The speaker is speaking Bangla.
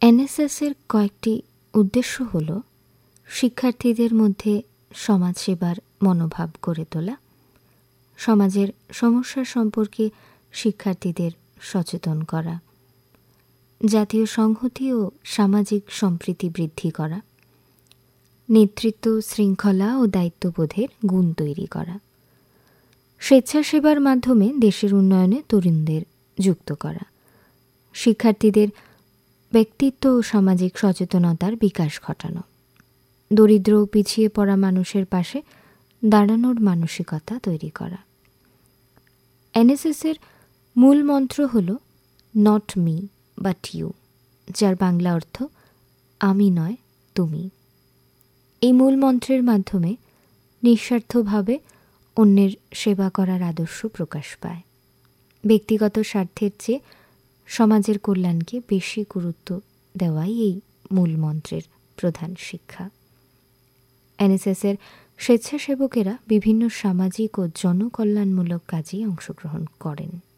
এনএসএসের কয়েকটি উদ্দেশ্য হল শিক্ষার্থীদের মধ্যে সমাজসেবার মনোভাব গড়ে তোলা, সমাজের সমস্যা সম্পর্কে শিক্ষার্থীদের সচেতন করা, জাতীয় সংহতি ও সামাজিক সম্প্রীতি বৃদ্ধি করা, নেতৃত্ব, শৃঙ্খলা ও দায়িত্ববোধের গুণ তৈরি করা, স্বেচ্ছাসেবার মাধ্যমে দেশের উন্নয়নে তরুণদের যুক্ত করা, শিক্ষার্থীদের ব্যক্তিত্ব ও সামাজিক সচেতনতার বিকাশ ঘটানো, দরিদ্র ও পিছিয়ে পড়া মানুষের পাশে দাঁড়ানোর মানসিকতা তৈরি করা। এনএসএসের মূল মন্ত্র হল নট মি বাট ইউ, যার বাংলা অর্থ আমি নয় তুমি। এই মূল মন্ত্রের মাধ্যমে নিঃস্বার্থভাবে অন্যের সেবা করার আদর্শ প্রকাশ পায়। ব্যক্তিগত স্বার্থের চেয়ে সমাজের কল্যাণকে বেশি গুরুত্ব দেওয়াই এই মূল মন্ত্রের প্রধান শিক্ষা। এনএসএসের স্বেচ্ছাসেবকেরা বিভিন্ন সামাজিক ও জনকল্যাণমূলক কাজে অংশগ্রহণ করেন।